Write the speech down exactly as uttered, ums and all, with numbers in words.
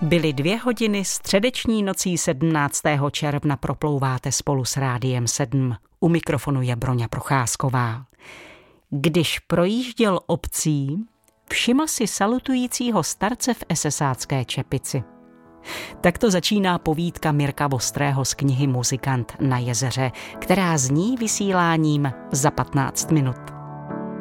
Byly dvě hodiny středeční nocí sedmnáctého června, proplouváte spolu s Rádiem sedm. U mikrofonu je Broňa Procházková. Když projížděl obcí, všiml si salutujícího starce v esesácké čepici. Takto začíná povídka Mirka Vostrého z knihy Muzikant na jezeře, která zní vysíláním za patnáct minut.